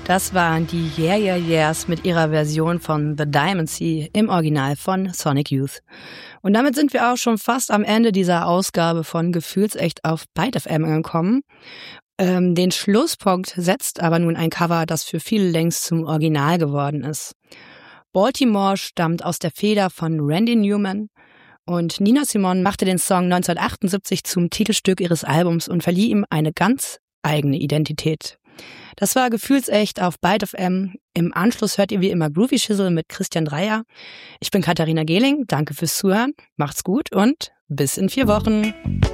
Das waren die Yeah Yeah Yeahs mit ihrer Version von The Diamond Sea im Original von Sonic Youth. Und damit sind wir auch schon fast am Ende dieser Ausgabe von Gefühlsecht auf Byte FM angekommen. Den Schlusspunkt setzt aber nun ein Cover, das für viele längst zum Original geworden ist. Baltimore stammt aus der Feder von Randy Newman und Nina Simone machte den Song 1978 zum Titelstück ihres Albums und verlieh ihm eine ganz eigene Identität. Das war Gefühlsecht auf Byte FM. Im Anschluss hört ihr wie immer Groovy Shizzle mit Christian Dreier. Ich bin Katharina Gehling, danke fürs Zuhören, macht's gut und bis in 4 Wochen.